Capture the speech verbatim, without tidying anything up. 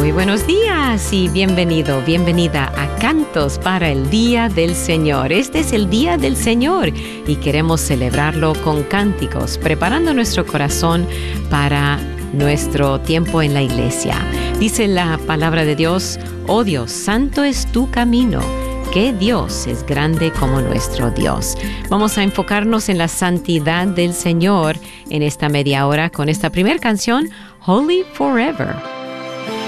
Muy buenos días y bienvenido, bienvenida a Cantos para el Día del Señor. Este es el Día del Señor y queremos celebrarlo con cánticos, preparando nuestro corazón para nuestro tiempo en la iglesia. Dice la palabra de Dios: oh Dios, santo es tu camino. Que Dios es grande como nuestro Dios. Vamos a enfocarnos en la santidad del Señor en esta media hora con esta primera canción, Holy Forever.